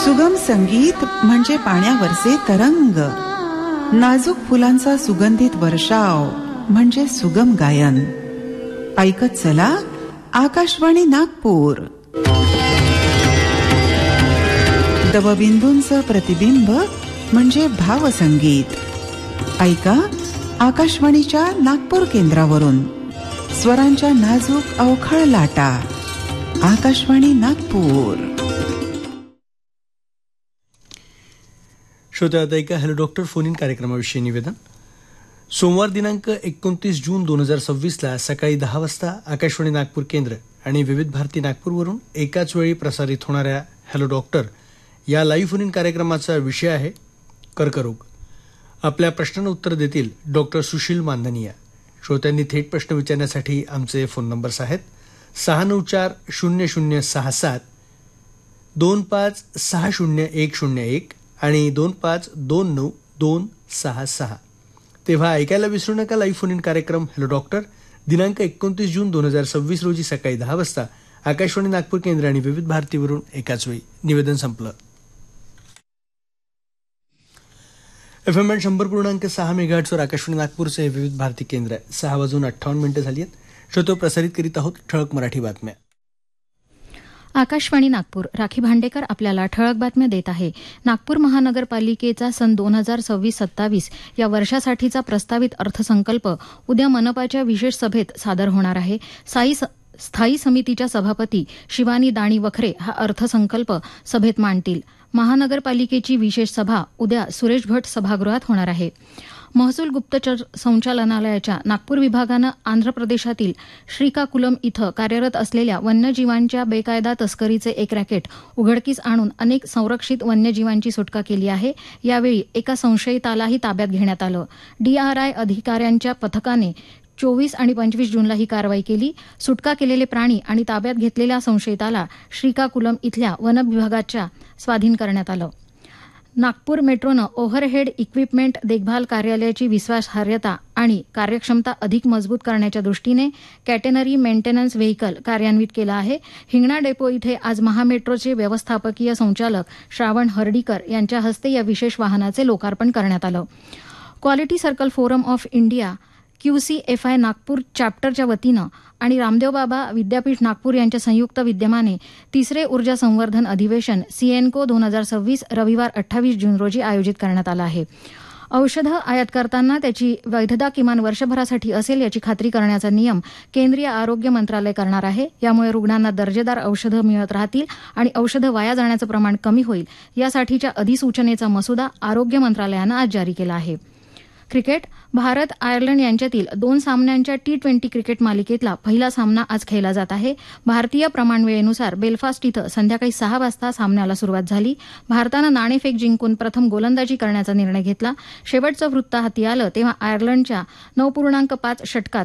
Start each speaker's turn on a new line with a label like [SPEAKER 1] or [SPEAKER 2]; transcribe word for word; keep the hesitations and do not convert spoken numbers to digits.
[SPEAKER 1] सुगम संगीत म्हणजे पाण्यावरचे तरंग, नाजूक फुलांचा सुगंधित वर्षाव म्हणजे सुगम गायन. ऐकत चला आकाशवाणी नागपूर. दवबिंदूंचं प्रतिबिंब म्हणजे भावसंगीत. ऐका आकाशवाणीच्या नागपूर केंद्रावरून स्वरांच्या नाजूक अवखळ लाटा. आकाशवाणी नागपूर.
[SPEAKER 2] श्रोते आता ऐका हॅलो डॉक्टर फोन इन कार्यक्रमाविषयी निवेदन. सोमवार दिनांक एकोणतीस जून दोन हजार सव्वीसला सकाळी दहा वाजता आकाशवाणी नागपूर केंद्र आणि विविध भारती नागपूरवरून एकाच वेळी प्रसारित होणाऱ्या हॅलो डॉक्टर या लाईव्ह फोन इन कार्यक्रमाचा विषय आहे कर्करोग. आपल्या प्रश्नांना उत्तर देतील डॉक्टर सुशील मानधनिया. श्रोत्यांनी थेट प्रश्न विचारण्यासाठी आमचे फोन नंबर्स आहेत सहा नऊ चार शून्य शून्य सहा सात, दोन पाच सहा शून्य एक शून्य एक आणि दोन पाच दोन नऊ दोन सहा सहा. तेव्हा ऐकायला विसरू नका लाईव्ह फोन इन कार्यक्रम हॅलो डॉक्टर दिनांक एकोणतीस जून दोन हजार सव्वीस रोजी सकाळी दहा वाजता आकाशवाणी नागपूर केंद्र आणि विविध भारतीवरून एकाच वेळी. निवेदन संपलं. एफ एम शंभर पूर्णांक सहा मेगाहर्ट्जवर आकाशवाणी नागपूरचे हे विविध भारती केंद्र आहे. सहा वाजून अठ्ठावन्न मिनिटं झाली आहेत. श्रोतो प्रसारित करीत आहोत ठळक मराठी बातम्या.
[SPEAKER 3] आकाशवाणी नागपूर. राखी भांडेकर आपल्याला ठळक बातम्या देत आहे. नागपूर महानगरपालिकेचा सन दोन हजार सव्वीस सत्तावीस या वर्षासाठीचा प्रस्तावित अर्थसंकल्प उद्या मनपाच्या विशेष सभेत सादर होणार आहे. साई स्थायी समितीच्या सभापती शिवानी दाणी वखरे हा अर्थसंकल्प सभेत मांडतील. महानगरपालिकेची विशेष सभा उद्या सुरेश भट सभागृहात होणार आहे. महसूल गुप्तचर संचालनालयाच्या नागपूर विभागानं आंध्र प्रदेशातील श्रीकाकुलम इथं कार्यरत असलेल्या वन्यजीवांच्या बेकायदा तस्करीचे एक रॅकेट उघडकीस आणून अनेक संरक्षित वन्यजीवांची सुटका केली आहे. यावेळी एका संशयितालाही ताब्यात घेण्यात आलं. डीआरआय अधिकाऱ्यांच्या पथकाने चोवीस आणि पंचवीस जूनला ही कारवाई केली. सुटका केलेले प्राणी आणि ताब्यात घेतलेल्या संशयिताला श्रीकाकुलम इथल्या वनविभागाच्या स्वाधीन करण्यात आलं. नागपूर मेट्रोनं ओव्हरहेड इक्विपमेंट देखभाल कार्यालयाची विश्वासार्हता आणि कार्यक्षमता अधिक मजबूत करण्याच्या दृष्टीने कॅटेनरी मेंटेनन्स व्हेइकल कार्यान्वित केलं आहे. हिंगणा डेपो इथे आज महामेट्रोचे व्यवस्थापकीय संचालक श्रावण हर्डीकर यांच्या हस्ते या विशेष वाहनाचे लोकार्पण करण्यात आलं. Quality circle forum of India क्यूसीएफआय Nagpur चॅप्टरच्या वतीनं आणि रामदेव बाबा विद्यापीठ नागपूर यांच्या संयुक्त विद्यमाने तिसरे ऊर्जा संवर्धन अधिवेशन सीएनको दोन हजार सव्वीस रविवार अठ्ठावीस जून रोजी आयोजित करण्यात आलं आहे. औषधं आयात करताना त्याची वैधता किमान वर्षभरासाठी असेल याची खात्री करण्याचा नियम केंद्रीय आरोग्य मंत्रालय करणार आहे. यामुळे रुग्णांना दर्जेदार औषधं मिळत राहतील आणि औषधं वाया जाण्याचं प्रमाण कमी होईल. यासाठीच्या अधिसूचनेचा मसुदा आरोग्य मंत्रालयानं आज जारी केला आहे. क्रिकेट. भारत आयर्लंड यांच्यातील दोन सामन्यांच्या टी ट्वेंटी क्रिकेट मालिकेतला पहिला सामना आज खेळला जात आहे. भारतीय प्रमाणवेळेनुसार बेलफास्ट इथं संध्याकाळी सहा वाजता सामन्याला सुरुवात झाली. भारतानं नाणेफेक जिंकून प्रथम गोलंदाजी करण्याचा निर्णय घेतला. शेवटचं वृत्त हाती आलं तेव्हा आयर्लंडच्या नऊ पूर्णांक पाच षटकात